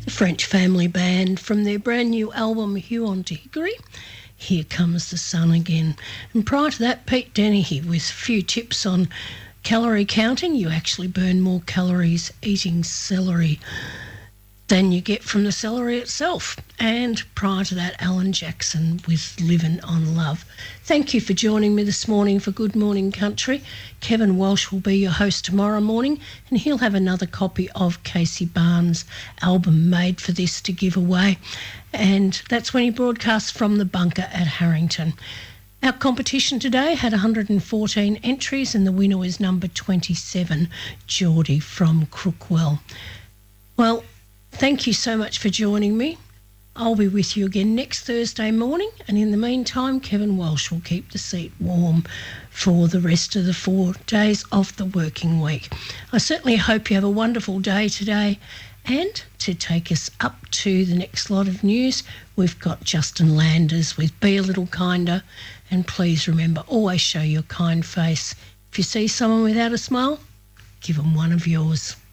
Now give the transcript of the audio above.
the French Family Band from their brand new album Huon to Hickory. Here Comes the Sun Again. And prior to that, Pete Dennehy with a few tips on calorie counting. You actually burn more calories eating celery than you get from the celery itself. And prior to that, Alan Jackson with Livin' on Love. Thank you for joining me this morning for Good Morning Country. Kevin Walsh will be your host tomorrow morning, and he'll have another copy of Casey Barnes' album Made for This to give away. And that's when he broadcasts from the bunker at Harrington. Our competition today had 114 entries, and the winner was number 27, Geordie from Crookwell. Well, thank you so much for joining me. I'll be with you again next Thursday morning, and in the meantime, Kevin Walsh will keep the seat warm for the rest of the 4 days of the working week. I certainly hope you have a wonderful day today, and to take us up to the next lot of news, we've got Justin Landers with Be a Little Kinder, and please remember, always show your kind face. If you see someone without a smile, give them one of yours.